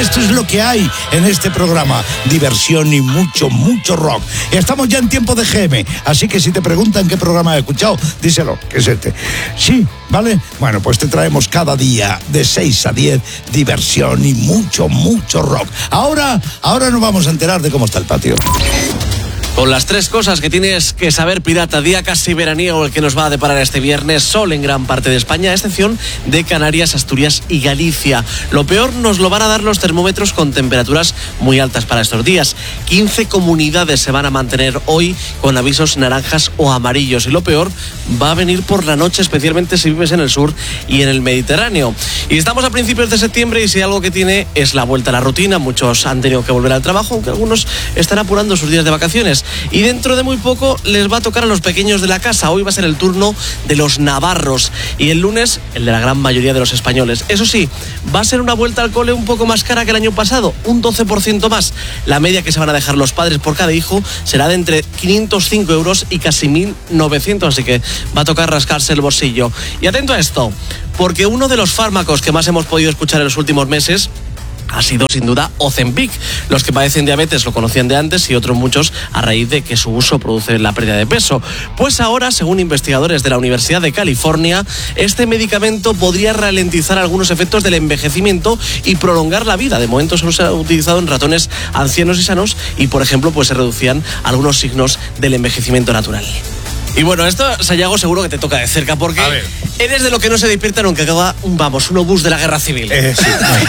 Esto es lo que hay en este programa. Diversión y mucho, mucho rock. Estamos ya en tiempo de GM, así que si te preguntan qué programa has escuchado, díselo, que es este. Sí, ¿vale? Bueno, pues te traemos cada día de 6 a 10 diversión y mucho, mucho rock. Ahora nos vamos a enterar de cómo está el patio. Con las 3 cosas que tienes que saber, pirata, día casi veraniego el que nos va a deparar este viernes, sol en gran parte de España, a excepción de Canarias, Asturias y Galicia. Lo peor nos lo van a dar los termómetros con temperaturas muy altas para estos días. 15 comunidades se van a mantener hoy con avisos naranjas o amarillos, y lo peor va a venir por la noche, especialmente si vives en el sur y en el Mediterráneo. Y estamos a principios de septiembre y si algo que tiene es la vuelta a la rutina. Muchos han tenido que volver al trabajo, aunque algunos están apurando sus días de vacaciones. Y dentro de muy poco les va a tocar a los pequeños de la casa. Hoy va a ser el turno de los navarros y el lunes el de la gran mayoría de los españoles. Eso sí, va a ser una vuelta al cole un poco más cara que el año pasado, un 12% más. La media que se van a dejar los padres por cada hijo será de entre 505 euros y casi 1.900, así que va a tocar rascarse el bolsillo. Y atento a esto, porque uno de los fármacos que más hemos podido escuchar en los últimos meses ha sido sin duda Ozempic. Los que padecen diabetes lo conocían de antes y otros muchos a raíz de que su uso produce la pérdida de peso. Pues ahora, según investigadores de la Universidad de California, este medicamento podría ralentizar algunos efectos del envejecimiento y prolongar la vida. De momento solo se ha utilizado en ratones ancianos y sanos y, por ejemplo, pues se reducían algunos signos del envejecimiento natural. Y bueno, esto, Sayago, seguro que te toca de cerca, porque eres de lo que no se despierta nunca que haga un obús de la guerra civil. Sí.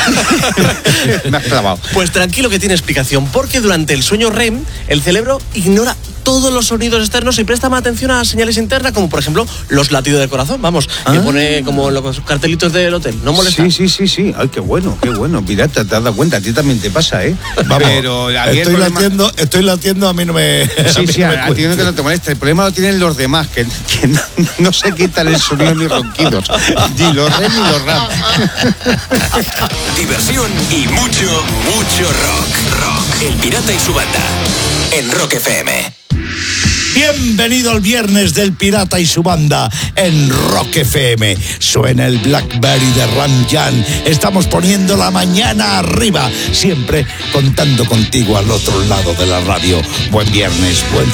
Me has clavado. Pues tranquilo, que tiene explicación, porque durante el sueño REM, el cerebro ignora todos los sonidos externos y presta más atención a las señales internas, como por ejemplo los latidos del corazón, que pone como los cartelitos del hotel. ¿No molesta? Sí. Ay, qué bueno. Pirata, te has dado cuenta, a ti también te pasa, ¿eh? Vamos, pero estoy latiendo, a mí no me... Sí, a ti no te molesta. El problema lo tienen los demás, que no se quitan el sonido ni ronquidos. Ni los REM ni los RAM. Diversión y mucho, mucho rock. El Pirata y su banda. En Rock FM. Bienvenido al viernes del Pirata y su banda en Rock FM. Suena el Blackberry de Ram Jam. Estamos poniendo la mañana arriba, siempre contando contigo al otro lado de la radio. Buen viernes, buen